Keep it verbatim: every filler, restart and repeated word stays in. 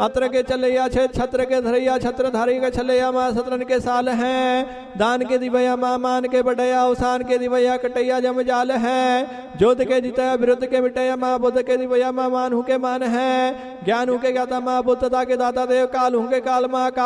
अत्र के चलैया छेद छत्र के धरैया छत्र धारी के छलैया माँ सत्रन के साल हैं। दान के दिवैया माँ मान के बढ़ैया अवसान के दिवैया कटैया जम जाल है। जोध के जितया विरुद्ध के मिटैया माँ बुद्ध के दिवैया माँ मान हूँ के मान है। ज्ञान हूँ के ज्ञाता माँ बुद्धता के दाता देव काल हूँ के काल माँ